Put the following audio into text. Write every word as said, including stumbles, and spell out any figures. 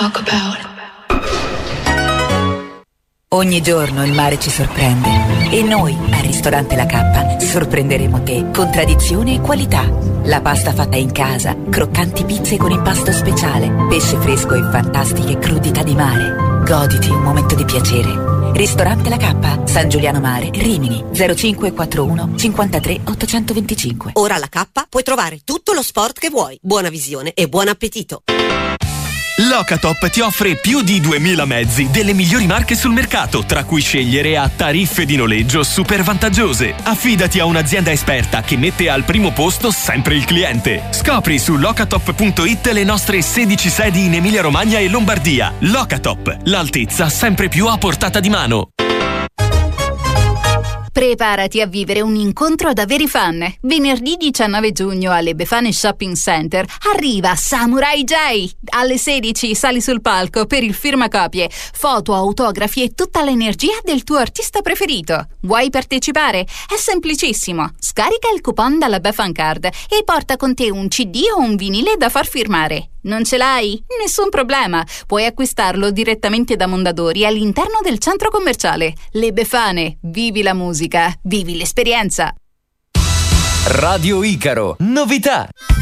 talk about. Ogni giorno il mare ci sorprende e noi al ristorante La Cappa sorprenderemo te con tradizione e qualità. La pasta fatta in casa, croccanti pizze con impasto speciale, pesce fresco e fantastiche crudità di mare. Goditi un momento di piacere. Ristorante La Cappa, San Giuliano Mare, Rimini, zero cinque quattoruno cinquantatré ottocentoventicinque. Ora alla Cappa puoi trovare tutto lo sport che vuoi. Buona visione e buon appetito. Locatop ti offre più di duemila mezzi delle migliori marche sul mercato, tra cui scegliere a tariffe di noleggio super vantaggiose. Affidati a un'azienda esperta che mette al primo posto sempre il cliente. Scopri su locatop punto it le nostre sedici sedi in Emilia-Romagna e Lombardia. Locatop, l'altezza sempre più a portata di mano. Preparati a vivere un incontro da veri fan. Venerdì diciannove giugno alle Befane Shopping Center arriva Samurai J. Alle sedici sali sul palco per il firmacopie, foto, autografi e tutta l'energia del tuo artista preferito. Vuoi partecipare? È semplicissimo. Scarica il coupon dalla Befan Card e porta con te un C D o un vinile da far firmare. Non ce l'hai? Nessun problema. Puoi acquistarlo direttamente da Mondadori all'interno del centro commerciale. Le Befane, vivi la musica, vivi l'esperienza. Radio Icaro, novità.